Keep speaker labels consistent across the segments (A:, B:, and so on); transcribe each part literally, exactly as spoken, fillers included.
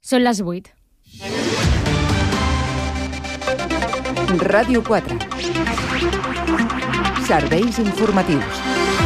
A: Són les vuit.
B: Ràdio quatre. Serveis informatius.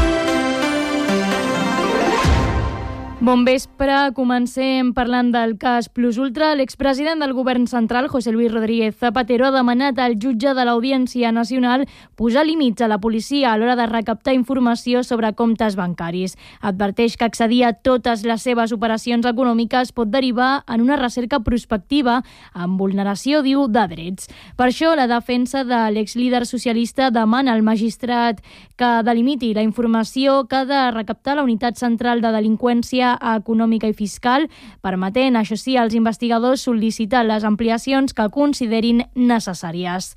A: Bon vespre, comencem parlant del cas Plus Ultra. L'expresident del govern central, José Luis Rodríguez Zapatero, ha demanat al jutge de l'Audiència Nacional posar límits a la policia a l'hora de recaptar informació sobre comptes bancaris. Adverteix que accedir a totes les seves operacions econòmiques pot derivar en una recerca prospectiva amb vulneració, diu, de drets. Per això, la defensa de l'exlíder socialista demana al magistrat que delimiti la informació que ha de recaptar la Unitat Central de Delinqüència Econòmica i Fiscal, permetent, això sí, als investigadors sol·licitar les ampliacions que considerin necessàries.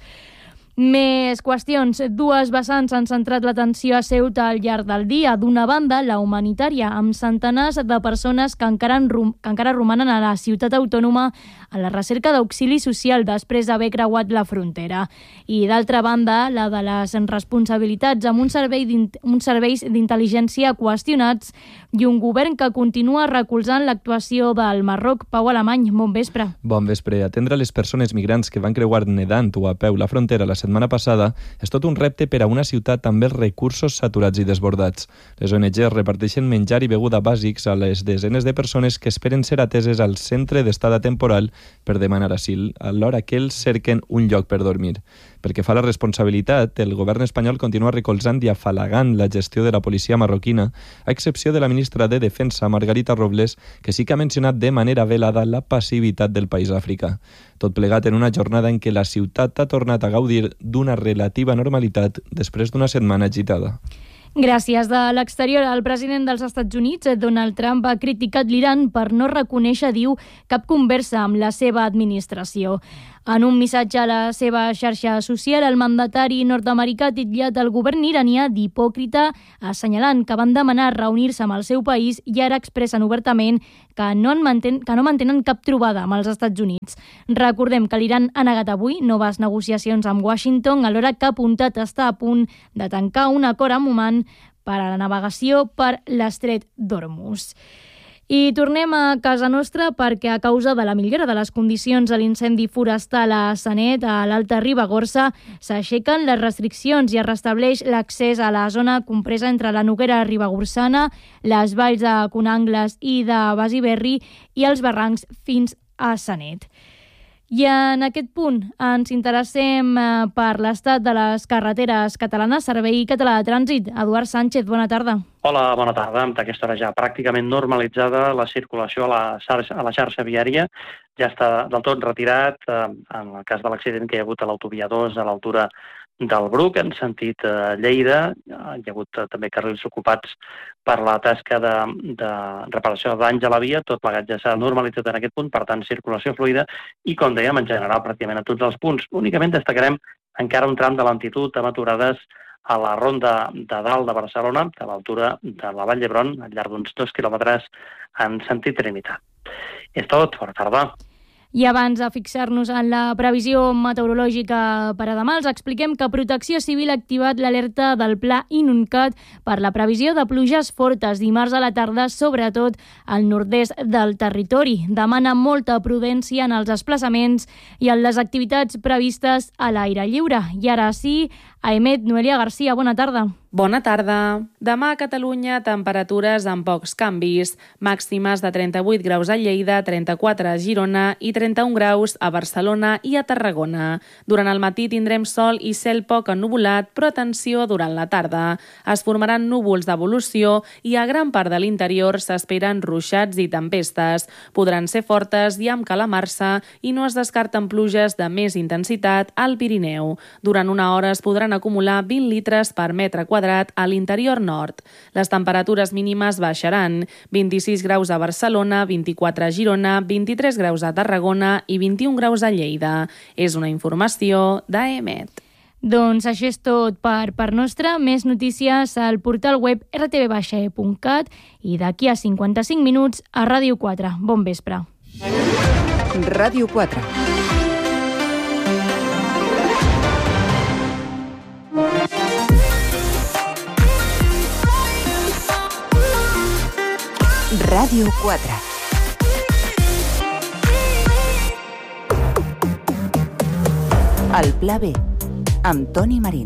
A: Més qüestions. Dues vessants han centrat l'atenció a Ceuta al llarg del dia. D'una banda, la humanitària, amb centenars de persones que encara, rom- que encara romanen a la ciutat autònoma a la recerca d'auxili social després d'haver creuat la frontera. I d'altra banda, la de les responsabilitats amb un servei uns serveis d'intel·ligència qüestionats i un govern que continua recolzant l'actuació del Marroc. Pau Alemany, bon vespre.
C: Bon vespre. Atendre les persones migrants que van creuar nedant o a peu la frontera la setmana passada és tot un repte per a una ciutat amb els recursos saturats i desbordats. Les O N Ges reparteixen menjar i beguda bàsics a les desenes de persones que esperen ser ateses al centre d'estada temporal per demanar asil, alhora que ells cerquen un lloc per dormir. Pel que fa a la responsabilitat, el govern espanyol continua recolzant i afalagant la gestió de la policia marroquina, a excepció de la ministra de Defensa, Margarita Robles, que sí que ha mencionat de manera velada la passivitat del país africà. Tot plegat en una jornada en què la ciutat ha tornat a gaudir d'una relativa normalitat després d'una setmana agitada.
A: Gràcies. De l'exterior, el president dels Estats Units, Donald Trump, ha criticat l'Iran per no reconèixer, diu, cap conversa amb la seva administració. En un missatge a la seva xarxa social, el mandatari nord-americà ha titllat el govern iranià d'hipòcrita, assenyalant que van demanar reunir-se amb el seu país i ara expressen obertament que no, en manten, que no mantenen cap trobada amb els Estats Units. Recordem que l'Iran ha negat avui noves negociacions amb Washington, alhora que ha apuntat a estar a punt de tancar un acord amb Oman per a la navegació per l'estret d'Hormuz. I tornem a casa nostra perquè a causa de la millora de les condicions de l'incendi forestal a Sanet, a l'Alta Ribagorça, s'aixequen les restriccions i es restableix l'accés a la zona compresa entre la Noguera Ribagorçana, les valls de Conangles i de Basiberri i els barrancs fins a Sanet. I en aquest punt ens interessem per l'estat de les carreteres catalanes. Servei Català de Trànsit. Eduard Sánchez, bona tarda.
D: Hola, bona tarda. A aquesta hora ja pràcticament normalitzada la circulació a la xarxa, a la xarxa viària. Ja està del tot retirat en el cas de l'accident que hi ha hagut a l'autovia dos a l'altura del Bruc, en sentit eh, Lleida. Hi ha hagut eh, també carrils ocupats per la tasca de, de reparació de danys a la via. Tot plegat ja s'ha normalitzat en aquest punt, per tant, circulació fluida i, com dèiem, en general, pràcticament a tots els punts. Únicament destacarem encara un tram de lentitud amb aturades a la ronda de dalt de Barcelona, a l'altura de la Vall d'Hebron, al llarg d'uns dos quilòmetres en sentit Trinitat. És tot, bona tarda.
A: I abans de fixar-nos en la previsió meteorològica per a demà, els expliquem que Protecció Civil ha activat l'alerta del Pla Inuncat per la previsió de pluges fortes dimarts a la tarda, sobretot al nord-est del territori. Demana molta prudència en els desplaçaments i en les activitats previstes a l'aire lliure. I ara sí, a Emet, Noelia Garcia, bona tarda.
E: Bona tarda. Demà a Catalunya, temperatures amb pocs canvis. Màximes de trenta-vuit graus a Lleida, trenta-quatre a Girona i trenta-un graus a Barcelona i a Tarragona. Durant el matí tindrem sol i cel poc ennuvolat, però atenció durant la tarda. Es formaran núvols d'evolució i a gran part de l'interior s'esperen ruixats i tempestes. Podran ser fortes i amb calamarsa i no es descarten pluges de més intensitat al Pirineu. Durant una hora es podran acumular vint litres per metre quadrat a l'interior nord. Les temperatures mínimes baixaran. vint-i-sis graus a Barcelona, vint-i-quatre a Girona, vint-i-tres graus a Tarragona i vint-i-un graus a Lleida. És una informació d'A E M E T.
A: Doncs això és tot per part nostra. Més notícies al portal web r t v e punt cat i d'aquí a cinquanta-cinc minuts a Ràdio quatre. Bon vespre.
B: Ràdio quatre. Ràdio quatre. El Pla B, amb Toni Marín.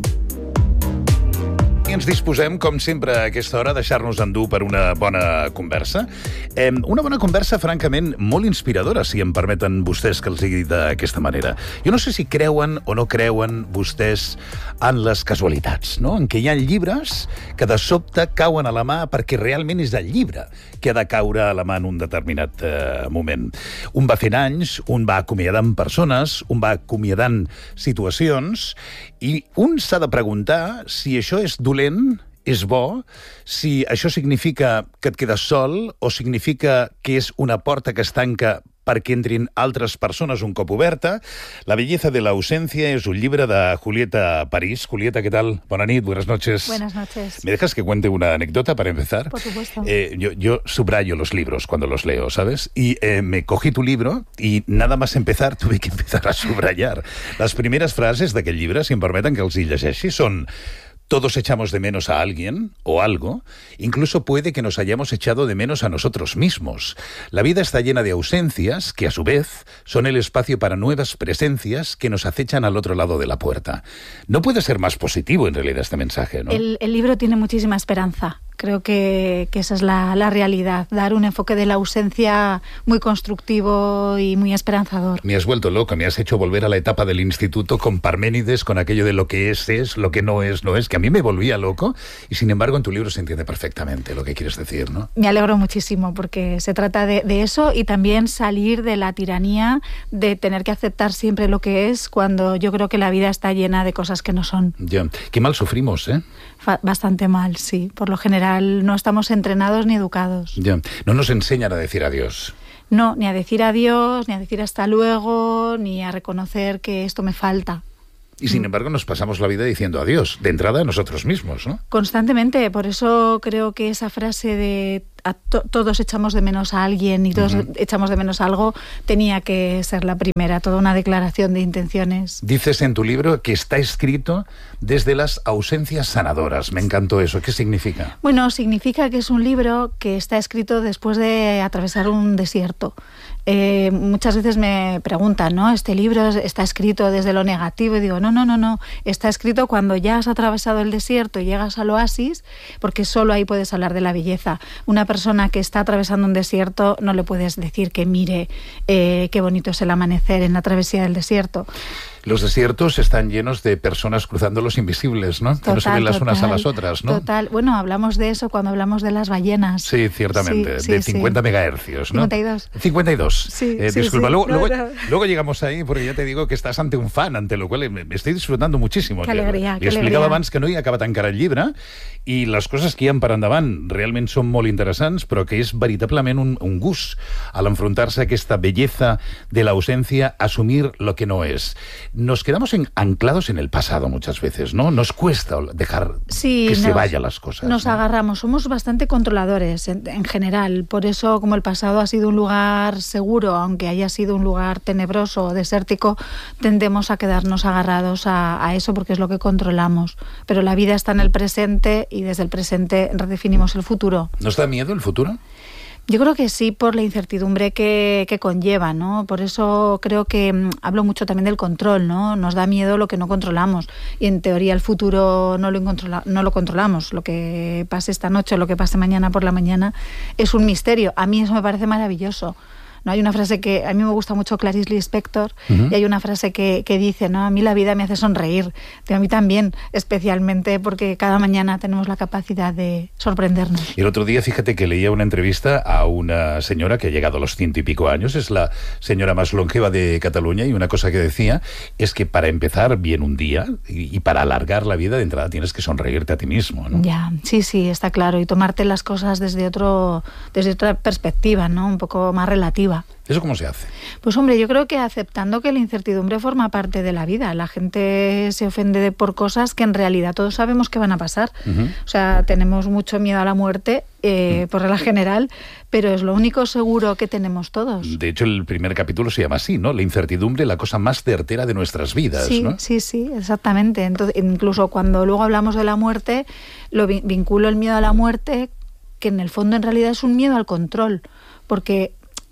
F: I ens disposem, com sempre, a aquesta hora a deixar-nos endur per una bona conversa. Eh, una bona conversa, francament, molt inspiradora, si em permeten vostès que els digui d'aquesta manera. Jo no sé si creuen o no creuen vostès en les casualitats, no? En què hi ha llibres que de sobte cauen a la mà perquè realment és el llibre que ha de caure a la mà en un determinat eh, moment. Un va fent anys, un va acomiadant persones, un va acomiadant situacions, i un s'ha de preguntar si això és dolent, és bo, si això significa que et quedes sol o significa que és una porta que es tanca perquè entrin altres persones un cop oberta. La belleza de la ausencia és un llibre de Julieta París. Julieta, ¿qué tal? Buenas noches, buenas noches.
A: Buenas noches.
F: ¿Me dejas que cuente una anécdota para empezar?
A: Por supuesto.
F: Eh, yo, yo subrayo los libros cuando los leo, ¿sabes? Y eh, me cogí tu libro y nada más empezar tuve que empezar a subrayar. Las primeras frases d'aquest llibre, si em permeten que els hi llegeixi, són: todos echamos de menos a alguien o algo, incluso puede que nos hayamos echado de menos a nosotros mismos. La vida está llena de ausencias que, a su vez, son el espacio para nuevas presencias que nos acechan al otro lado de la puerta. No puede ser más positivo, en realidad, este mensaje, ¿no?
G: El, el libro tiene muchísima esperanza. Creo que, que esa es la, la realidad, dar un enfoque de la ausencia muy constructivo y muy esperanzador.
F: Me has vuelto loco, me has hecho volver a la etapa del instituto con Parménides, con aquello de lo que es, es, lo que no es, no es, que a mí me volvía loco, y sin embargo en tu libro se entiende perfectamente lo que quieres decir, ¿no?
G: Me alegro muchísimo porque se trata de, de eso, y también salir de la tiranía de tener que aceptar siempre lo que es, cuando yo creo que la vida está llena de cosas que no son.
F: Ya, qué mal sufrimos, ¿eh?
G: Bastante mal, sí. Por lo general no estamos entrenados ni educados.
F: Ya. No nos enseñan a decir adiós.
G: No, ni a decir adiós, ni a decir hasta luego, ni a reconocer que esto me falta.
F: Y sin embargo nos pasamos la vida diciendo adiós, de entrada a nosotros mismos, ¿no?
G: Constantemente, por eso creo que esa frase de a to todos echamos de menos a alguien y todos uh-huh. echamos de menos algo tenía que ser la primera, toda una declaración de intenciones.
F: Dices en tu libro que está escrito desde las ausencias sanadoras. Me encantó eso. ¿Qué significa?
G: Bueno, significa que es un libro que está escrito después de atravesar un desierto. Eh, muchas veces me preguntan, ¿no? Este libro está escrito desde lo negativo, y digo, no, no, no, no, está escrito cuando ya has atravesado el desierto y llegas al oasis, porque solo ahí puedes hablar de la belleza. Una persona que está atravesando un desierto no le puedes decir que mire eh, qué bonito es el amanecer en la travesía del desierto.
F: Los desiertos están llenos de personas cruzando los invisibles, ¿no?
G: Total,
F: que no se ven las
G: total,
F: unas a las otras, ¿no?
G: Total. Bueno, hablamos de eso cuando hablamos de las ballenas.
F: Sí, ciertamente.
G: Sí, sí,
F: de cincuenta
G: sí.
F: megahercios, ¿no?
G: cincuenta y dos.
F: cincuenta y dos.
G: Sí,
F: eh,
G: sí,
F: disculpa,
G: sí.
F: Luego,
G: No,
F: luego,
G: no.
F: luego llegamos ahí, porque ya te digo que estás ante un fan, ante lo cual me estoy disfrutando muchísimo.
G: Qué alegria,
F: Li
G: que
F: explicava
G: alegria.
F: abans que no hi ha acabat encara el llibre, i les coses que hi ha per endavant realment són molt interessants, però que és veritablement un, un gust al enfrontar-se a aquesta belleza de la ausencia, asumir lo que no es. Nos quedamos en, anclados en el pasado muchas veces, ¿no? Nos cuesta dejar
G: Sí,
F: que
G: nos,
F: se vayan las cosas.
G: Nos
F: ¿no?
G: agarramos, somos bastante controladores en, en general. Por eso, como el pasado ha sido un lugar seguro, aunque haya sido un lugar tenebroso o desértico, tendemos a quedarnos agarrados a, a eso porque es lo que controlamos. Pero la vida está en el presente y desde el presente redefinimos el futuro.
F: ¿Nos da miedo el futuro?
G: Yo creo que sí, por la incertidumbre que, que conlleva, ¿no? Por eso creo que mmm, hablo mucho también del control, ¿no? Nos da miedo lo que no controlamos, y en teoría el futuro no lo, incontrola, no lo controlamos. Lo que pase esta noche o lo que pase mañana por la mañana es un misterio. A mí eso me parece maravilloso. ¿No? Hay una frase que a mí me gusta mucho, Clarice Lispector, uh-huh. y hay una frase que, que dice, ¿no? A mí la vida me hace sonreír, a mí también, especialmente porque cada mañana tenemos la capacidad de sorprendernos.
F: Y el otro día, fíjate que leía una entrevista a una señora que ha llegado a los ciento y pico años, es la señora más longeva de Cataluña, y una cosa que decía es que para empezar bien un día y, y para alargar la vida, de entrada tienes que sonreírte a ti mismo, ¿no?
G: Ya, sí, sí, está claro, y tomarte las cosas desde otro, desde otra perspectiva, ¿no? Un poco más relativa.
F: ¿Eso cómo se hace?
G: Pues hombre, yo creo que aceptando que la incertidumbre forma parte de la vida. La gente se ofende por cosas que en realidad todos sabemos que van a pasar. Uh-huh. O sea, tenemos mucho miedo a la muerte, eh, uh-huh. por regla general, pero es lo único seguro que tenemos todos.
F: De hecho, el primer capítulo se llama así, ¿no? La incertidumbre, la cosa más certera de nuestras vidas,
G: sí,
F: ¿no?
G: Sí, sí, exactamente. Entonces, incluso cuando luego hablamos de la muerte, lo vinculo el miedo a la muerte, que en el fondo en realidad es un miedo al control, porque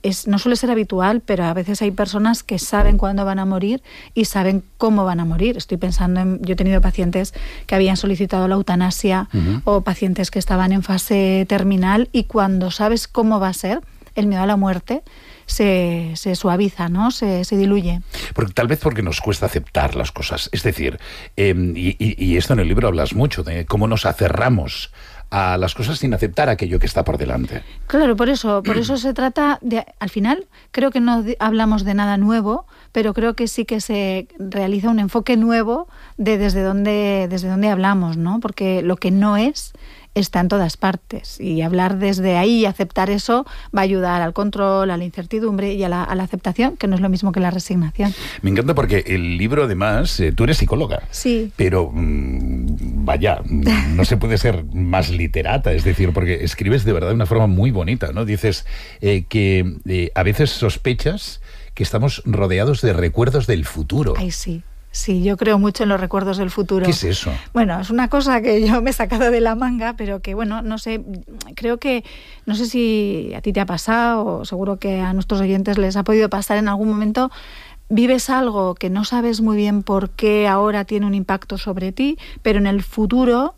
G: es, no suele ser habitual, pero a veces hay personas que saben cuándo van a morir y saben cómo van a morir. Estoy pensando en, yo he tenido pacientes que habían solicitado la eutanasia uh-huh. o pacientes que estaban en fase terminal, y cuando sabes cómo va a ser, el miedo a la muerte se, se suaviza, ¿no? Se, se diluye.
F: Porque, tal vez porque nos cuesta aceptar las cosas. Es decir, eh, y, y esto en el libro hablas mucho, de cómo nos aferramos a las cosas sin aceptar aquello que está por delante.
G: Claro, por eso, por eso se trata de, al final, creo que no hablamos de nada nuevo, pero creo que sí que se realiza un enfoque nuevo de desde dónde, desde dónde hablamos, ¿no? Porque lo que no es está en todas partes, y hablar desde ahí y aceptar eso va a ayudar al control, a la incertidumbre y a la, a la aceptación, que no es lo mismo que la resignación.
F: Me encanta porque el libro, además, eh, tú eres psicóloga,
G: sí,
F: pero mmm, vaya, no se puede ser más literata, es decir, porque escribes de verdad de una forma muy bonita, ¿no? Dices eh, que eh, a veces sospechas que estamos rodeados de recuerdos del futuro.
G: Ay, sí. Sí, yo creo mucho en los recuerdos del futuro.
F: ¿Qué es eso?
G: Bueno, es una cosa que yo me he sacado de la manga, pero que, bueno, no sé, creo que, no sé si a ti te ha pasado, o seguro que a nuestros oyentes les ha podido pasar en algún momento. Vives algo que no sabes muy bien por qué ahora tiene un impacto sobre ti, pero en el futuro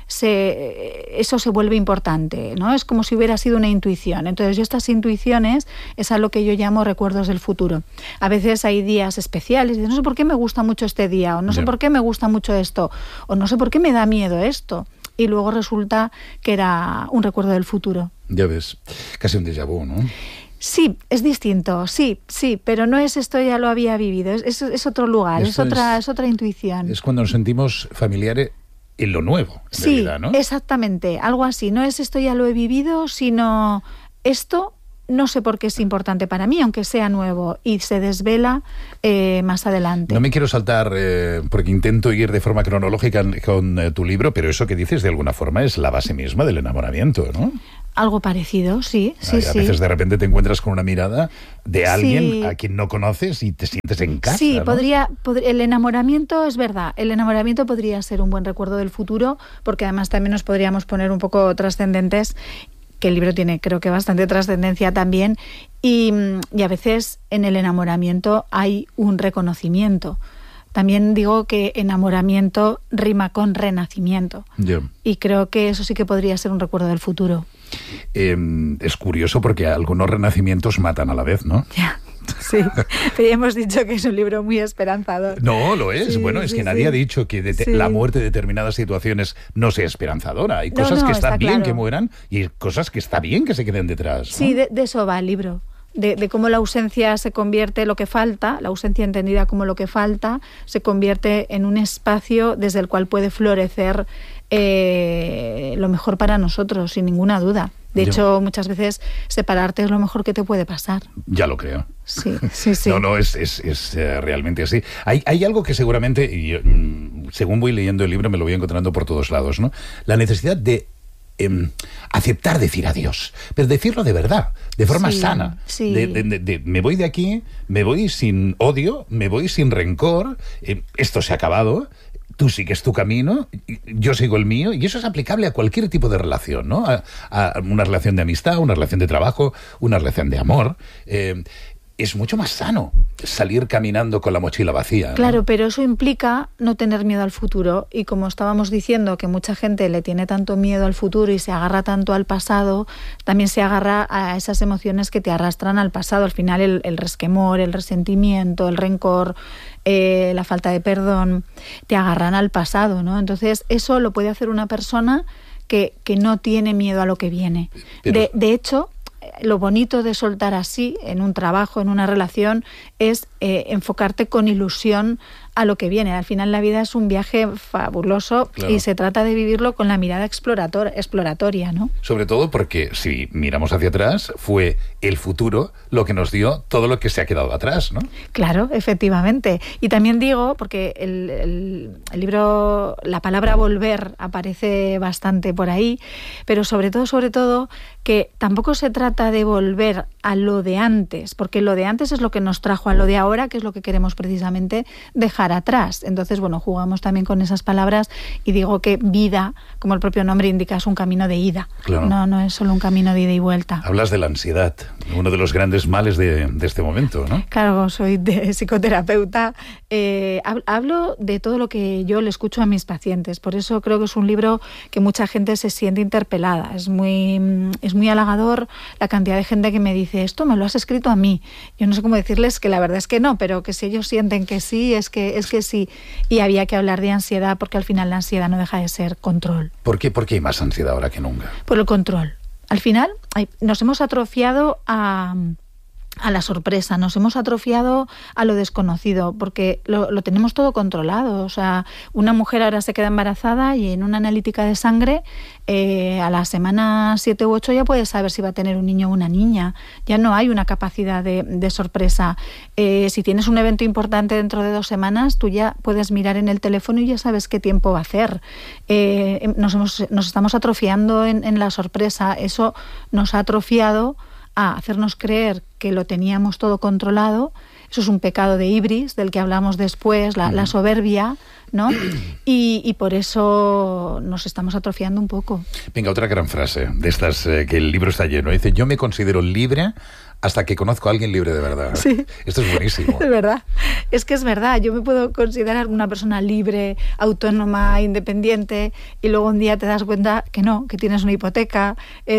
G: Se, eso se vuelve importante, ¿no? Es como si hubiera sido una intuición. Entonces, yo estas intuiciones es a lo que yo llamo recuerdos del futuro. A veces hay días especiales, y no sé por qué me gusta mucho este día, o no sé yeah. por qué me gusta mucho esto, o no sé por qué me da miedo esto. Y luego resulta que era un recuerdo del futuro.
F: Ya ves, casi un déjà vu, ¿no?
G: Sí, es distinto, sí, sí, pero no es esto, ya lo había vivido, es, es, es otro lugar, es otra, es, es otra intuición.
F: Es cuando nos sentimos familiares en lo nuevo, en
G: sí,
F: realidad, ¿no?
G: Exactamente, algo así. No es esto ya lo he vivido, sino esto no sé por qué es importante para mí, aunque sea nuevo, y se desvela eh, más adelante.
F: No me quiero saltar, eh, porque intento ir de forma cronológica con eh, tu libro, pero eso que dices de alguna forma es la base misma del enamoramiento, ¿no?
G: Algo parecido, sí, sí,
F: Ay,
G: sí.
F: A veces de repente te encuentras con una mirada de alguien sí. a quien no conoces y te sientes en casa.
G: Sí,
F: ¿no?
G: podría, pod- el enamoramiento es verdad. El enamoramiento podría ser un buen recuerdo del futuro, porque además también nos podríamos poner un poco trascendentes, que el libro tiene, creo que bastante trascendencia también, y, y a veces en el enamoramiento hay un reconocimiento. También digo que enamoramiento rima con renacimiento.
F: Yeah.
G: Y creo que eso sí que podría ser un recuerdo del futuro.
F: Eh, es curioso porque algunos renacimientos matan a la vez, ¿no?
G: Ya. Sí, pero ya hemos dicho que es un libro muy esperanzador.
F: No, lo es. Sí, bueno, es
G: sí,
F: que nadie
G: sí.
F: ha dicho que de
G: sí.
F: la muerte de determinadas situaciones no sea esperanzadora. Hay cosas
G: no, no,
F: que está, está bien
G: claro.
F: que mueran y hay cosas que está bien que se queden detrás, ¿no?
G: Sí, de, de eso va el libro. De, de cómo la ausencia se convierte, lo que falta, la ausencia entendida como lo que falta, se convierte en un espacio desde el cual puede florecer eh, lo mejor para nosotros, sin ninguna duda. De Yo. hecho, muchas veces separarte es lo mejor que te puede pasar.
F: Ya lo creo.
G: Sí, sí, sí.
F: No, no, es, es, es uh, realmente así. Hay, hay algo que seguramente, y yo, mm, según voy leyendo el libro, me lo voy encontrando por todos lados, ¿no? La necesidad de eh, aceptar decir adiós, pero decirlo de verdad, de forma
G: sí,
F: sana.
G: Sí.
F: De, de, de, de, me voy de aquí, me voy sin odio, me voy sin rencor, eh, esto se ha acabado. Tú sigues tu camino, yo sigo el mío, y eso es aplicable a cualquier tipo de relación, ¿no? A, a una relación de amistad, una relación de trabajo, una relación de amor. Eh, es mucho más sano salir caminando con la mochila vacía, ¿no?
G: Claro, pero eso implica no tener miedo al futuro, y como estábamos diciendo que mucha gente le tiene tanto miedo al futuro y se agarra tanto al pasado, también se agarra a esas emociones que te arrastran al pasado. Al final el, el resquemor, el resentimiento, el rencor, eh, la falta de perdón, te agarran al pasado, ¿no? Entonces eso lo puede hacer una persona que, que no tiene miedo a lo que viene. Pero... De, de hecho... Lo bonito de soltar así, en un trabajo, en una relación, es eh, enfocarte con ilusión a lo que viene. Al final la vida es un viaje fabuloso, claro. Y se trata de vivirlo con la mirada explorator, exploratoria, ¿no?
F: Sobre todo porque, si miramos hacia atrás, fue el futuro lo que nos dio todo lo que se ha quedado atrás, ¿no?
G: Claro, efectivamente. Y también digo, porque el, el, el libro, la palabra volver aparece bastante por ahí, pero sobre todo, sobre todo, que tampoco se trata de volver a lo de antes, porque lo de antes es lo que nos trajo a lo de ahora, que es lo que queremos precisamente dejar dejar atrás. Entonces, bueno, jugamos también con esas palabras y digo que vida, como el propio nombre indica, es un camino de ida.
F: Claro.
G: No, no es solo un camino de ida y vuelta.
F: Hablas de la ansiedad, uno de los grandes males de, de este momento, ¿no?
G: Claro, soy de psicoterapeuta. Eh, hablo de todo lo que yo le escucho a mis pacientes. Por eso creo que es un libro que mucha gente se siente interpelada. Es muy, es muy halagador la cantidad de gente que me dice, esto me lo has escrito a mí. Yo no sé cómo decirles que la verdad es que no, pero que si ellos sienten que sí, es que, es que sí. Y había que hablar de ansiedad porque al final la ansiedad no deja de ser control.
F: ¿Por qué, ¿Por qué hay más ansiedad ahora que nunca?
G: Por el control. Al final hay, nos hemos atrofiado a... a la sorpresa, nos hemos atrofiado a lo desconocido, porque lo, lo tenemos todo controlado. O sea, una mujer ahora se queda embarazada y en una analítica de sangre eh, a la semana siete u ocho ya puede saber si va a tener un niño o una niña. Ya no hay una capacidad de, de sorpresa. Eh, si tienes un evento importante dentro de dos semanas, tú ya puedes mirar en el teléfono y ya sabes qué tiempo va a hacer. Eh, nos, hemos, nos estamos atrofiando en, en la sorpresa. Eso nos ha atrofiado a hacernos creer que lo teníamos todo controlado. Eso es un pecado de ibris, del que hablamos después, la, la soberbia, ¿no? Y, y por eso nos estamos atrofiando un poco.
F: Venga, otra gran frase de estas eh, que el libro está lleno. Dice, yo me considero libre hasta que conozco a alguien libre de verdad.
G: Sí.
F: Esto es buenísimo.
G: Es verdad. Es que es verdad. Yo me puedo considerar una persona libre, autónoma, independiente, y luego un día te das cuenta que no, que tienes una hipoteca,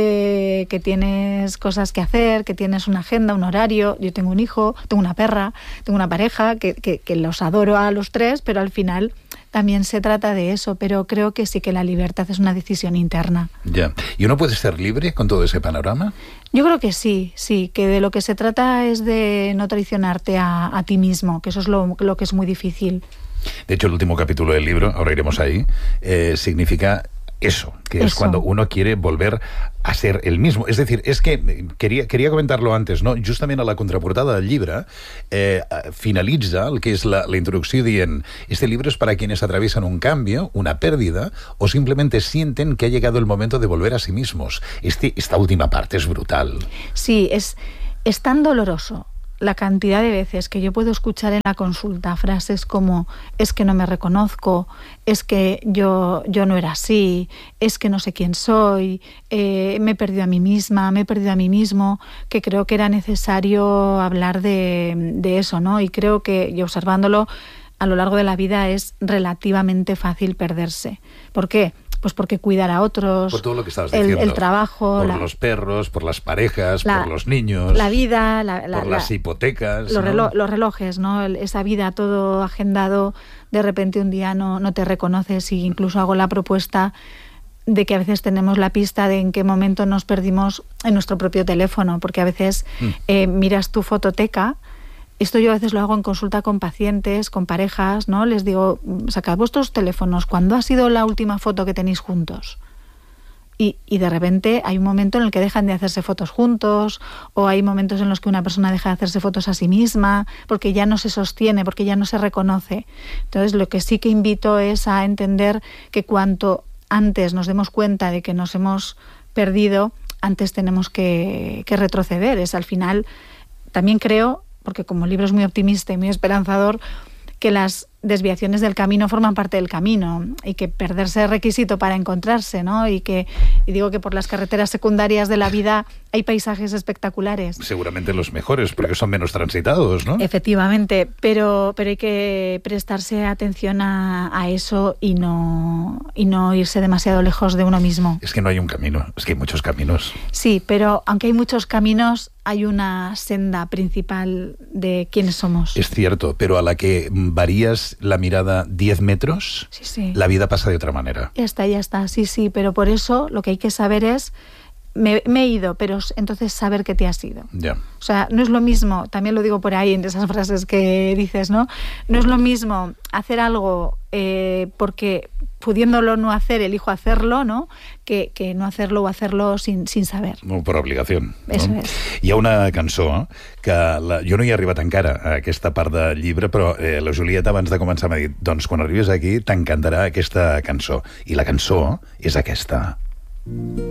G: eh, que tienes cosas que hacer, que tienes una agenda, un horario. Yo tengo un hijo, tengo una perra, tengo una pareja, que, que, que los adoro a los tres, pero al final también se trata de eso, pero creo que sí que la libertad es una decisión interna.
F: Ya. ¿Y uno puede ser libre con todo ese panorama?
G: Yo creo que sí, sí, que de lo que se trata es de no traicionarte a, a ti mismo, que eso es lo, lo que es muy difícil.
F: De hecho, el último capítulo del libro, ahora iremos ahí, eh, significa eso, que
G: eso.
F: Es cuando uno quiere volver a ser el mismo. És a dir, és que, queria, queria comentar-lo antes, no? Justament a la contraportada del llibre eh, finalitza el que és la, la introducció dient, este libro es para quienes atraviesan un cambio, una pérdida, o simplemente sienten que ha llegado el momento de volver a sí mismos. Este, esta última parte es brutal.
G: Sí, es, es tan doloroso la cantidad de veces que yo puedo escuchar en la consulta frases como es que no me reconozco, es que yo, yo no era así, es que no sé quién soy, eh, me he perdido a mí misma, me he perdido a mí mismo, que creo que era necesario hablar de, de eso, ¿no? Y creo que, y observándolo a lo largo de la vida, es relativamente fácil perderse. ¿Por qué? Pues porque cuidar a otros,
F: por todo lo que estabas
G: el,
F: diciendo,
G: el trabajo,
F: por
G: la,
F: los perros, por las parejas,
G: la,
F: por los niños,
G: la vida, la, la,
F: por
G: la,
F: las hipotecas,
G: los,
F: ¿no?
G: relo los relojes, ¿no? Esa vida todo agendado, de repente un día no, no te reconoces, y incluso hago la propuesta de que a veces tenemos la pista de en qué momento nos perdimos en nuestro propio teléfono, porque a veces mm. eh, miras tu fototeca. Esto yo a veces lo hago en consulta con pacientes, con parejas, ¿no? Les digo, sacad vuestros teléfonos, ¿cuándo ha sido la última foto que tenéis juntos? Y, y de repente hay un momento en el que dejan de hacerse fotos juntos, o hay momentos en los que una persona deja de hacerse fotos a sí misma, porque ya no se sostiene, porque ya no se reconoce. Entonces, lo que sí que invito es a entender que cuanto antes nos demos cuenta de que nos hemos perdido, antes tenemos que, que retroceder. Es al final, también creo, porque como el libro es muy optimista y muy esperanzador, que las desviaciones del camino forman parte del camino, y que perderse es requisito para encontrarse, ¿no? Y que y digo que por las carreteras secundarias de la vida hay paisajes espectaculares.
F: Seguramente los mejores, porque son menos transitados, ¿no?
G: Efectivamente, pero, pero hay que prestarse atención a, a eso y no, y no irse demasiado lejos de uno mismo.
F: Es que no hay un camino, es que hay muchos caminos.
G: Sí, pero aunque hay muchos caminos, hay una senda principal de quiénes somos.
F: Es cierto, pero a la que varías la mirada diez metros,
G: sí, sí.
F: La vida pasa de otra manera.
G: Ya está, ya está, sí, sí, pero por eso lo que hay que saber es, me, me he ido, pero entonces saber que te has ido.
F: Ya.
G: O sea, no es lo mismo, también lo digo por ahí en esas frases que dices, ¿no? No es lo mismo hacer algo eh, porque pudiéndolo no hacer, elijo hacerlo, ¿no? Que, que no hacerlo o hacerlo sin, sin saber.
F: No, per obligació.
G: Eso
F: no?
G: és.
F: Hi ha una cançó que la, jo no hi he arribat encara a aquesta part del llibre, però eh, la Julieta abans de començar m'ha dit, doncs quan arribis aquí t'encantarà aquesta cançó. I la cançó és aquesta.